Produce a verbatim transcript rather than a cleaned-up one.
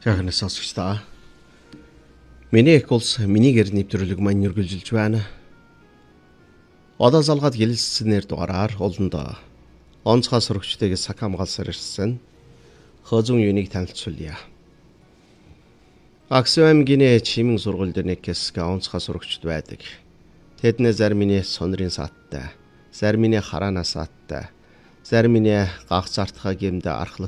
Жаахан сонсогч та. Миний их улс миний гэр нэвтрүүлэг маань үргэлжилж байна. Одоо залгаад хэлэлцснээр дугаараар олонд онцгой сурагчдыг сак хамгаалсаар ирсэн хозун юунийг танилцуулъя. Аксу аймгийн чимэн сургууль дээр нэг хэсэг онцгой сурагчд байдаг. Тэдний зарим нь сонирын сааттай, зарим нь хараанаа сааттай, зарим нь гах зартхаа гэмдэ архлах